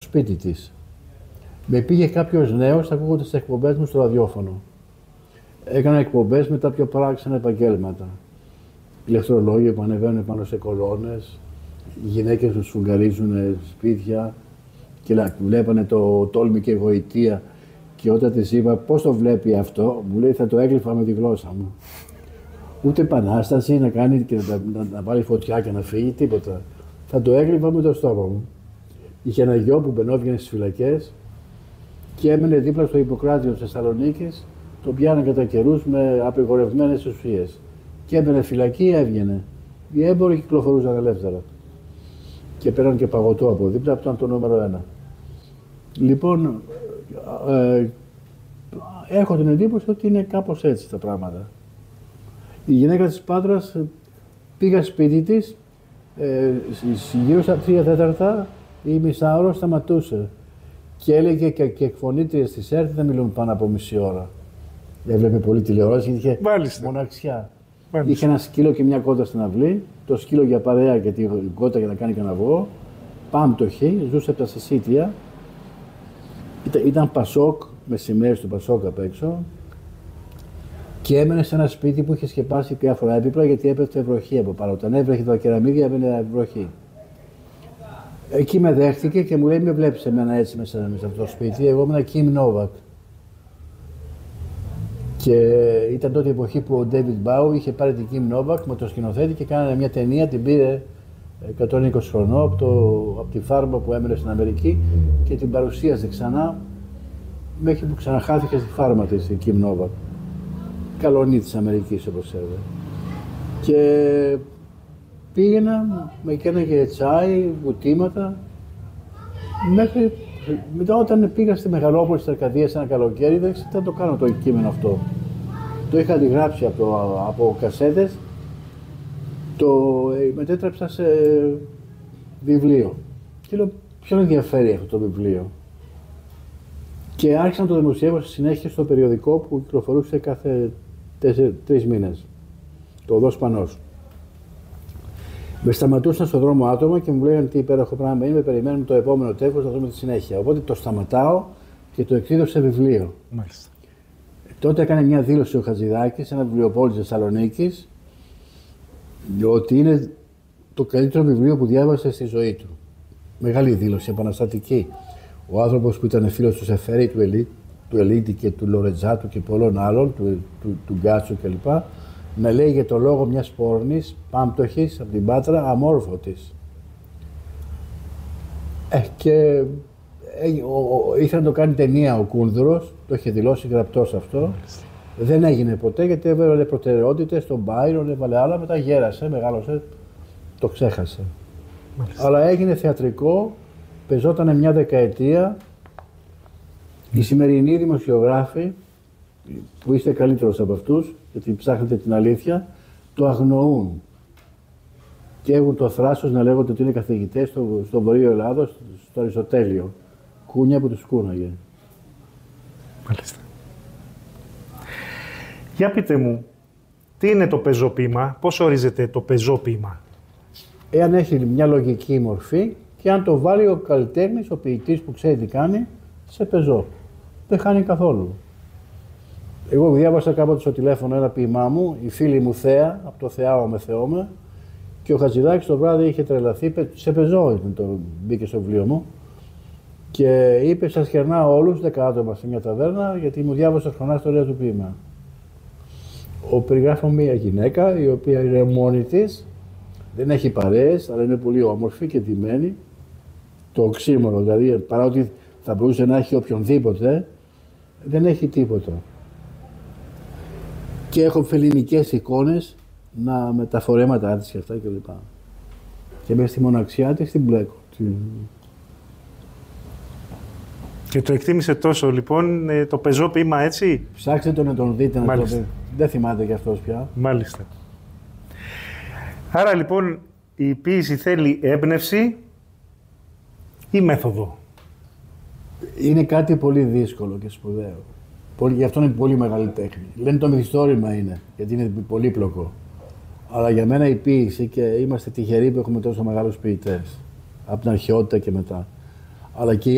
σπίτι της. Με πήγε κάποιος νέος, ακούγονται τις εκπομπές μου στο ραδιόφωνο. Έκανα εκπομπές με τα πιο παράξενα επαγγέλματα. Ηλεκτρολόγοι που ανεβαίνουν πάνω σε κολόνες, οι γυναίκες που σφουγγαρίζουν σπίτια και βλέπανε το τόλμη και η γοητεία. Και όταν της είπα πώς το βλέπει αυτό, μου λέει θα το έγλυφα με τη γλώσσα μου. Ούτε επανάσταση να κάνει και να βάλει φωτιά και να φύγει, τίποτα. Θα το έγλυφα με το στόμα μου. Είχε ένα γιο που μπαινόβγαινε στις φυλακές και έμενε δίπλα στο Ιπποκράτιο της Θεσσαλονίκης. Τον πιάνανε κατά καιρούς με απειγορευμένες ουσίες. Και έμπαινε φυλακή, έβγαινε. Οι έμποροι κυκλοφορούσαν ελεύθερα. Και πέραν και παγωτό από δίπλα, αυτό ήταν το νούμερο 1. Λοιπόν, έχω την εντύπωση ότι είναι κάπως έτσι τα πράγματα. Η γυναίκα της Πάτρας πήγα σπίτι της, γύρω στα 3/4 ή μισάωρο σταματούσε. Και έλεγε και εκφωνήτριες της ΕΡΤ δεν μιλούν πάνω από μισή ώρα. Έβλεπε πολύ τηλεόραση, είχε μοναξιά. Μάλιστα. Είχε ένα σκύλο και μια κότα στην αυλή, το σκύλο για παρέα και την κότα για να κάνει κανένα αυγό. Πάμπτωχη, ζούσε από τα Σισίτια. Ήταν Πασόκ, με σημαίες του Πασόκ απ' έξω. Και έμενε σε ένα σπίτι που είχε σκεπάσει διάφορα έπιπλα γιατί έπεφτε βροχή από πάνω. Όταν έβρεχε τα κεραμίδια, έβαινε βροχή. Εκεί με δέχτηκε και μου λέει: με βλέπεις εμένα έτσι μέσα σε αυτό το σπίτι. Εγώ ήμουν Κιμ Νόβακ. Και ήταν τότε η εποχή που ο Ντέιβιντ Μπάου είχε πάρει την Κιμ Νόβακ με το σκηνοθέτη και κάνανε μια ταινία, την πήρε 120 χρονών από τη φάρμα που έμενε στην Αμερική και την παρουσίασε ξανά μέχρι που ξαναχάθηκε στη φάρμα της η Κιμ Νόβακ. Καλονή της Αμερικής, όπως ξέρετε. Και πήγαινα, με καίναγε τσάι, βουτήματα, μέχρι μετά όταν πήγα στη Μεγαλόπολη, στην Αρκαδία, σε ένα καλοκαίρι, δεν ξέρω τι το κάνω το κείμενο αυτό. Το είχα αντιγράψει από κασέτες, το μετέτρεψα σε βιβλίο. Και λέω, ποιον ενδιαφέρει αυτό το βιβλίο. Και άρχισα να το δημοσιεύω στη συνέχεια στο περιοδικό που κυκλοφορούσε κάθε 3 μήνες. Το Οδός Πανός. Με σταματούσαν στον δρόμο άτομα και μου λέγανε τι υπέροχο πράγμα είναι, με περιμένουν το επόμενο τεύχος να δούμε τη συνέχεια. Οπότε το σταματάω και το εκδίδω σε βιβλίο. Μάλιστα. Τότε έκανε μια δήλωση ο Χατζηδάκης σε ένα βιβλιοπόλη της Θεσσαλονίκης ότι είναι το καλύτερο βιβλίο που διάβασε στη ζωή του. Μεγάλη δήλωση, επαναστατική. Ο άνθρωπος που ήταν φίλος του Σεφέρη, του Ελίτη και του Λορετζάτου και πολλών άλλων, του Γκάτσου κλπ. Να λέει για το λόγο μιας πόρνης, πάμπτωχης, από την Πάτρα, αμόρφωτης. Και ήθελε να το κάνει ταινία ο Κούνδουρος, το είχε δηλώσει γραπτός αυτό. Δεν έγινε ποτέ γιατί έβαλε προτεραιότητες στον Μπάιρον, έβαλε άλλα, μετά γέρασε, μεγάλωσε, το ξέχασε. Μάλιστα. Αλλά έγινε θεατρικό, πεζότανε μια δεκαετία. Οι σημερινοί δημοσιογράφοι, που είστε καλύτερος από αυτούς, γιατί ψάχνετε την αλήθεια, το αγνοούν. Και έχουν το θράσος να λέγονται ότι είναι καθηγητές στο Βορείο Ελλάδος, στο Αριστοτέλειο. Κούνια που τους κούναγε. Μάλιστα. Για πείτε μου, τι είναι το πεζόποίημα, πώς ορίζεται το πεζόποίημα? Εάν έχει μια λογική μορφή και αν το βάλει ο καλλιτέχνης, ο ποιητής που ξέρει τι κάνει, σε πεζό. Δεν χάνει καθόλου. Εγώ διάβασα κάποτε στο τηλέφωνο ένα ποίημά μου, η φίλη μου Θέα, από το Θεάω με Θεώμε, και ο Χατζηδάκης το βράδυ είχε τρελαθεί, σε πεζό μπήκε στο βιβλίο μου, και είπε: σας χαιρνάω όλους, 10 άτομα σε μια ταβέρνα, γιατί μου διάβασε χρονά στο ωραίο του ποίημα. Περιγράφω μια γυναίκα, η οποία είναι μόνη της, δεν έχει παρέες, αλλά είναι πολύ όμορφη και ντυμένη. Το οξύμορο, δηλαδή, παρά ότι θα μπορούσε να έχει οποιονδήποτε, δεν έχει τίποτα. Και έχω φελληνικές εικόνες με τα φορέματά της και αυτά κλπ. Και μέσα στη μοναξιά της την μπλέκω. Και το εκτίμησε τόσο λοιπόν το πεζόποίημα, έτσι. Ψάξτε τον να τον δείτε, να το δείτε. Δεν θυμάται κι αυτός πια. Μάλιστα. Άρα λοιπόν η ποίηση θέλει έμπνευση ή μέθοδο? Είναι κάτι πολύ δύσκολο και σπουδαίο. Γι' αυτό είναι πολύ μεγάλη τέχνη. Λένε το μυθιστόρημα είναι, γιατί είναι πολύπλοκο. Αλλά για μένα η ποίηση, και είμαστε τυχεροί που έχουμε τόσο μεγάλους ποιητές, από την αρχαιότητα και μετά. Αλλά και